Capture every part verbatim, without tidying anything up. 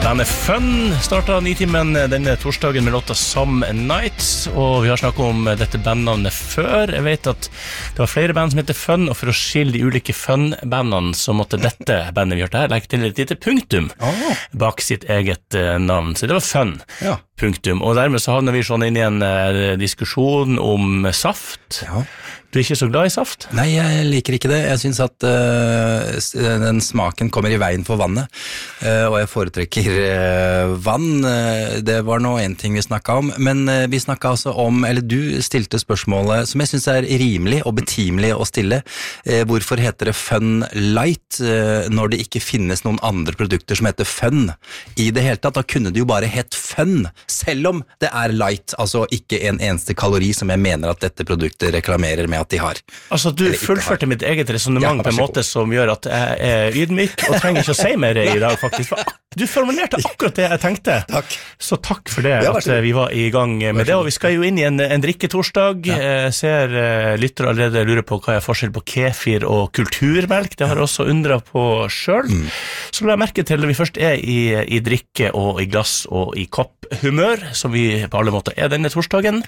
Bandet Fun startet Nitimen denne torsdagen med låta Some Nights, og vi har snakket om dette bandnavnet før. Jeg vet at det var flere band som heter Fun, og for å skille de ulike Fun-bandene så måtte dette bandet vi hørte her legge til et lite punktum bak sitt eget navn. Så det var Fun. Ja. Punktum. Og dermed så havner vi sånn inn i en uh, diskusjon om saft. Ja. Du er ikke så glad i saft? Nei, jeg liker ikke det. Jeg synes at uh, den smaken kommer i veien for vannet, uh, og jeg foretrekker uh, vann. Uh, det var nå en ting vi snakket om, men uh, vi snakket også om, eller du stilte spørsmålet, som jeg synes er rimelig og betimelig å stille. Uh, hvorfor heter det Fun Light uh, når det ikke finnes noen andre produkter som heter Fun i det hele tatt? Da kunne det jo bare hett Fun, selv om det er light, altså ikke en eneste kalori som jeg mener at dette produktet reklamerer med at de har. Altså du fullførte mitt eget resonemang ja, på en måte som gjør at jeg er ydmyk og trenger ikke å si mer i dag faktisk. Du formulerte akkurat det jeg tenkte. Takk. Så takk for det ja, at vi var i gang med det, og vi skal jo inn i en, en drikketorsdag. Ja. Jeg ser lytter allerede lurer på hva er forskjell på kefir og kulturmelk. Det har jeg også undret på selv. Mm. Så la jeg merke til at vi først er i, i drikke og i glass og i kopp humør, som vi på alle måter er denne torsdagen.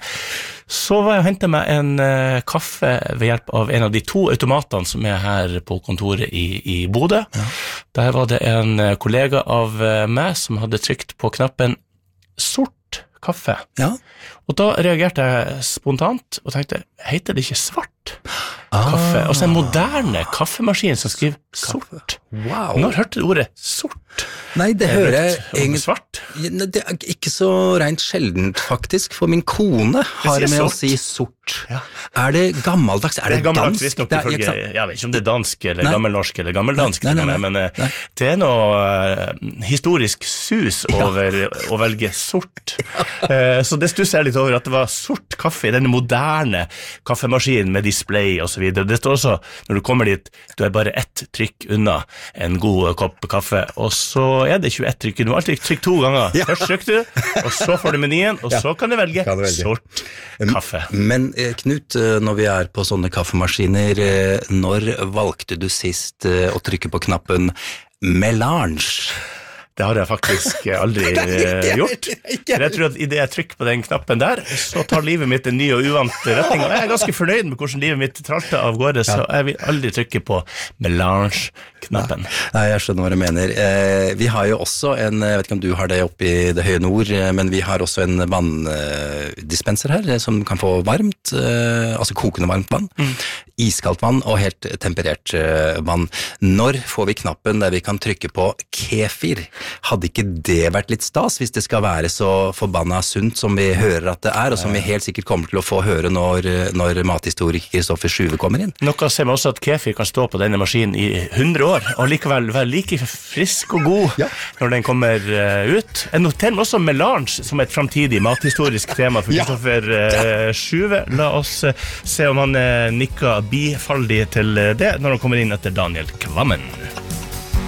Så var jeg og hentet meg en uh, kaffe ved hjelp av en av de to automatene som er her på kontoret i, i Bodø. Ja. Der var det en uh, kollega av uh, meg som hadde trykt på knappen sort kaffe. Ja. Og da reagerte jeg spontant og tenkte, heter det ikke svart kaffe? Ah. Og så en moderne kaffemaskin som skriver sort. Wow. Når hørte du ordet sort? Nei, det hører jeg egentlig svart. Det er ikke så rent sjeldent faktisk, for min kone har med å si sort. Ja. Er det gammeldags? Er det, det er gammeldags, dansk? Nok, det er, jeg, jeg vet ikke om det er dansk eller nei. Gammelnorsk eller gammeldansk, nei, nei, nei, nei. Men nei. Det er noe uh, historisk sus over ja. Å velge sort. uh, så det stusser jeg litt over at det var sort kaffe i denne moderne kaffemaskinen med display og så videre. Det står også, når du kommer dit, du er bare ett trykk unna en god kopp kaffe, og så er det tjueett trykk. Du må alltid trykke to ganger. Ja. Først trykker du, og så får du menyen, og ja. Så kan du velge, kan du velge sort kaffe. Men Knut, når vi er på sånne kaffemaskiner, når valgte du sist å trykke på knappen melange? Det har jeg faktisk aldri gjort. For jeg tror at i det jeg trykker på den knappen der, så tar livet mitt en ny og uvant retning. Og jeg er ganske fornøyd med hvordan livet mitt tralte av gårde, så jeg vil aldri trykke på melange-knappen. Nei, jeg skjønner hva du mener. Vi har jo også en, jeg vet ikke om du har det oppe i det høye nord, men vi har også en vanndispenser her, som kan få varmt, altså kokende varmt vann, mm. iskaldt vann og helt temperert vann. Når får vi knappen der vi kan trykke på kefir? Hadde ikke det vært litt stas hvis det skal være så forbanna sunt som vi hører at det er, og som vi helt sikkert kommer til å få høre når, når mathistoriker Kristoffer Sjuve kommer inn? Noe ser vi også at kefir kan stå på denne maskinen i hundre år, og likevel være like frisk og god ja. Når den kommer uh, ut. Jeg noterer meg også melange som et fremtidig mathistorisk tema for Kristoffer uh, Sjuve. La oss uh, se om han uh, nikker bifaldig til det når han kommer inn etter Daniel Kvammen.